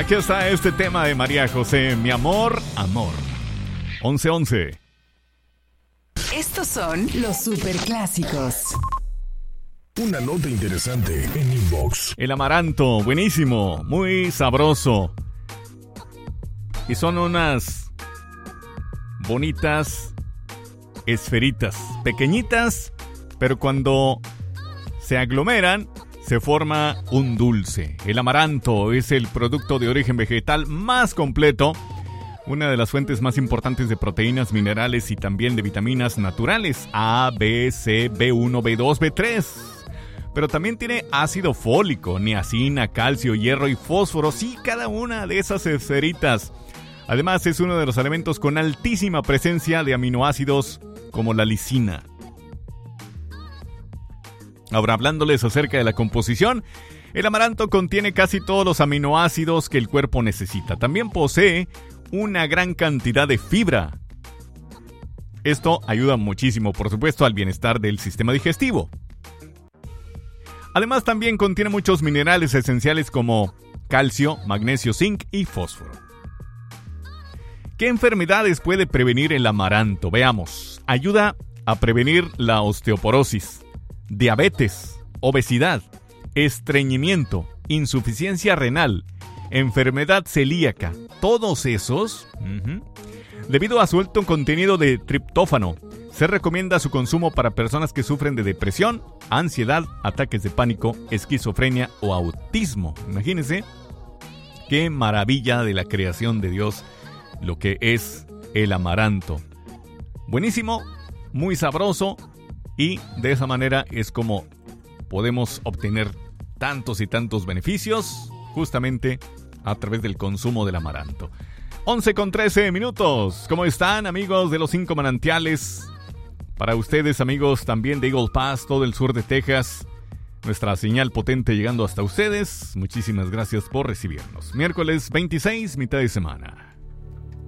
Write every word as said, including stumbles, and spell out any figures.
aquí está este tema de María José, Mi Amor, Amor. once once. Estos son los superclásicos. Una nota interesante en Inbox. El amaranto, buenísimo, muy sabroso. Y son unas bonitas esferitas, pequeñitas, pero cuando se aglomeran, se forma un dulce. El amaranto es el producto de origen vegetal más completo, una de las fuentes más importantes de proteínas, minerales y también de vitaminas naturales, A, B, C, B uno, B dos, B tres. Pero también tiene ácido fólico, niacina, calcio, hierro y fósforo, sí, cada una de esas esferitas. Además, es uno de los alimentos con altísima presencia de aminoácidos como la lisina. Ahora, hablándoles acerca de la composición, el amaranto contiene casi todos los aminoácidos que el cuerpo necesita. También posee una gran cantidad de fibra. Esto ayuda muchísimo, por supuesto, al bienestar del sistema digestivo. Además, también contiene muchos minerales esenciales como calcio, magnesio, zinc y fósforo. ¿Qué enfermedades puede prevenir el amaranto? Veamos. Ayuda a prevenir la osteoporosis, diabetes, obesidad, estreñimiento, insuficiencia renal, enfermedad celíaca. Todos esos, uh-huh, debido a su alto contenido de triptófano, se recomienda su consumo para personas que sufren de depresión, ansiedad, ataques de pánico, esquizofrenia o autismo. Imagínense qué maravilla de la creación de Dios lo que es el amaranto. Buenísimo, muy sabroso, y de esa manera es como podemos obtener tantos y tantos beneficios justamente a través del consumo del amaranto. once con trece minutos. ¿Cómo están, amigos de los cinco manantiales? Para ustedes, amigos también de Eagle Pass, todo el sur de Texas, nuestra señal potente llegando hasta ustedes. Muchísimas gracias por recibirnos. Miércoles veintiséis, mitad de semana.